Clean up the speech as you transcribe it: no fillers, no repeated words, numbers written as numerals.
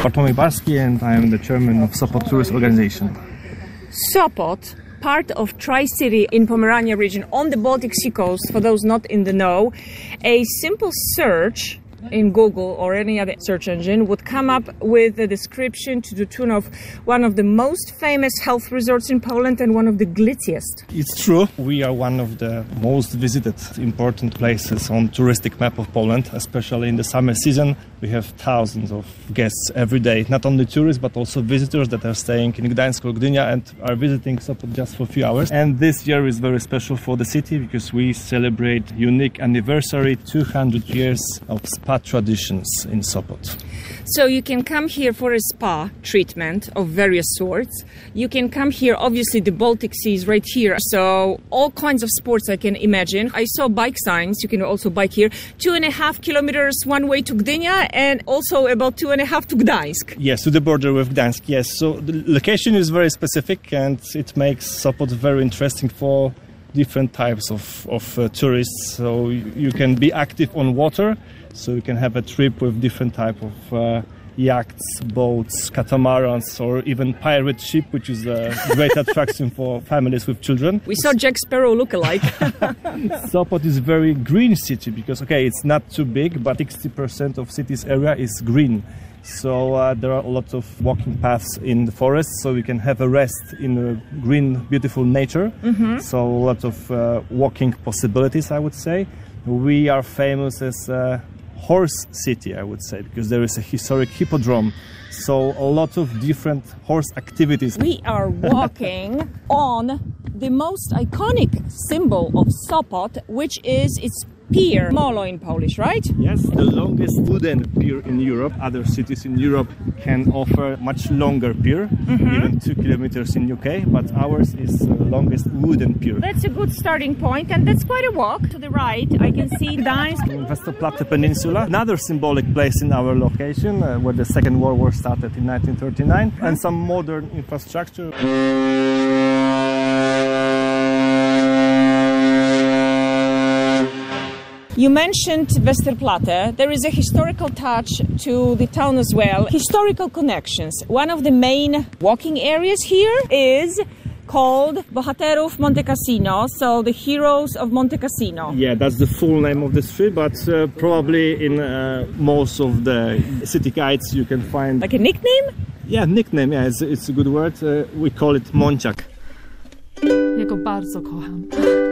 Bartłomiej Barski, and I am the chairman of Sopot Tourist Organization. Sopot, part of Tri-City in Pomerania region on the Baltic Sea coast, for those not in the know. A simple search in Google or any other search engine would come up with a description to the tune of one of the most famous health resorts in Poland and one of the glitziest. It's true. We are one of the most visited important places on touristic map of Poland, especially in the summer season. We have thousands of guests every day, not only tourists but also visitors that are staying in Gdańsk or Gdynia and are visiting Sopot just for a few hours. And this year is very special for the city because we celebrate unique anniversary, 200 years of spa traditions in Sopot. So you can come here for a spa treatment of various sorts. You can come here, obviously the Baltic Sea is right here, so all kinds of sports I can imagine. I saw bike signs, you can also bike here. 2.5 kilometers one way to Gdynia and also about 2.5 to Gdańsk. Yes, to the border with Gdańsk, yes. So the location is very specific and it makes Sopot very interesting for different types of tourists. So you can be active on water, so you can have a trip with different type of yachts, boats, catamarans, or even pirate ship, which is a great attraction for families with children. We saw Jack Sparrow look-alike. Sopot is a very green city because, okay, it's not too big, but 60% of city's area is green. So there are a lot of walking paths in the forest, so we can have a rest in a green, beautiful nature. So a lot of walking possibilities, I would say. We are famous as a horse city, I would say, because there is a historic hippodrome. So a lot of different horse activities. We are walking on the most iconic symbol of Sopot, which is its pier, molo in Polish, right? Yes, the longest wooden pier in Europe. Other cities in Europe can offer much longer pier, even 2 kilometers in UK, but ours is the longest wooden pier. That's a good starting point, and that's quite a walk. To the right, I can see Gdańsk. Westerplatte Peninsula, another symbolic place in our location, where the Second World War started in 1939, and some modern infrastructure. You mentioned Westerplatte. There is a historical touch to the town as well. Historical connections. One of the main walking areas here is called Bohaterów Monte Cassino, so the heroes of Monte Cassino. Yeah, that's the full name of the street, but probably in most of the city guides you can find... Like a nickname? Yeah, nickname, yeah, it's a good word. We call it Monciak. Ja go bardzo kocham.